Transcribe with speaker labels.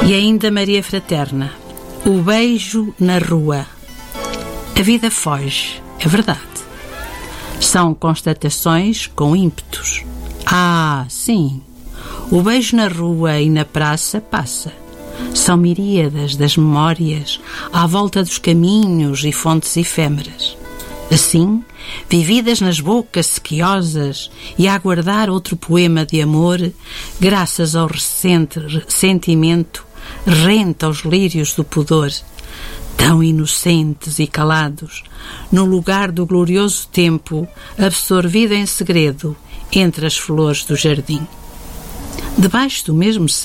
Speaker 1: E ainda Maria Fraterna, o beijo na rua. A vida foge, é verdade. São constatações com ímpetos. Ah, sim, o beijo na rua e na praça passa. São miríadas das memórias à volta dos caminhos e fontes efêmeras. Assim, vividas nas bocas sequiosas e a aguardar outro poema de amor, graças ao recente sentimento, renta aos lírios do pudor, tão inocentes e calados, no lugar do glorioso tempo, absorvido em segredo entre as flores do jardim. Debaixo do mesmo